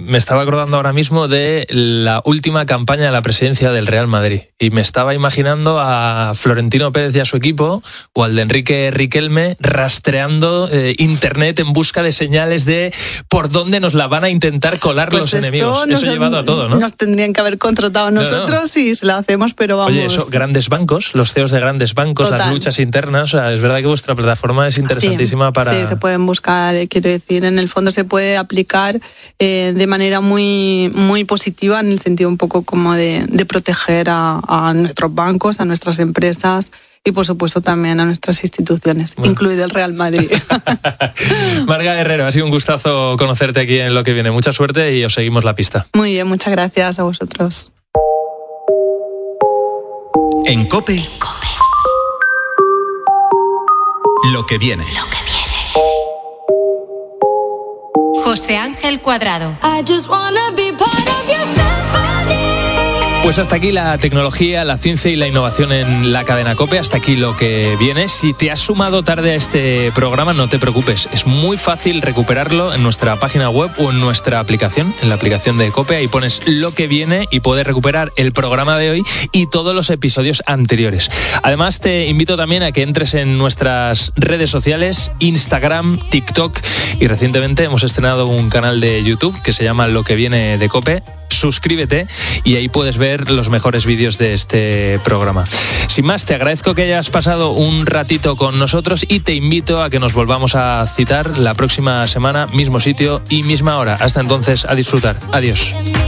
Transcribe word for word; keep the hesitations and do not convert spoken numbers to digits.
me estaba acordando ahora mismo de la última campaña de la presidencia del Real Madrid y me estaba imaginando a Florentino Pérez y a su equipo o al de Enrique Riquelme rastreando eh, internet en busca de señales de por dónde nos la van a intentar colar pues los enemigos. Eso ha llevado a todo, ¿no? Nos tendrían que haber contratado nosotros no, no. y se lo hacemos, pero vamos... Oye, eso, grandes bancos, los C E Os de grandes bancos, Total. Las luchas internas, o sea, es verdad que vuestra plataforma es interesantísima sí, para... Sí, se pueden buscar, quiero decir, en el fondo se puede aplicar eh, de manera muy, muy positiva en el sentido un poco como de, de proteger a, a nuestros bancos, a nuestras empresas y por supuesto también a nuestras instituciones, bueno. incluido el Real Madrid. Marga Herrero, ha sido un gustazo conocerte aquí en Lo que viene. Mucha suerte y os seguimos la pista. Muy bien, muchas gracias a vosotros. En COPE, en COPE. Lo que viene. Lo que viene. José Ángel Cuadrado. I just wanna be part of your symphony. Pues hasta aquí la tecnología, la ciencia y la innovación en la cadena COPE. Hasta aquí lo que viene. Si te has sumado tarde a este programa, no te preocupes. Es muy fácil recuperarlo en nuestra página web o en nuestra aplicación, en la aplicación de COPE. Ahí pones lo que viene y puedes recuperar el programa de hoy y todos los episodios anteriores. Además, te invito también a que entres en nuestras redes sociales, Instagram, TikTok y recientemente hemos estrenado un canal de YouTube que se llama Lo que viene de COPE. Suscríbete y ahí puedes ver los mejores vídeos de este programa. Sin más, te agradezco que hayas pasado un ratito con nosotros y te invito a que nos volvamos a citar la próxima semana, mismo sitio y misma hora. Hasta entonces, a disfrutar. Adiós.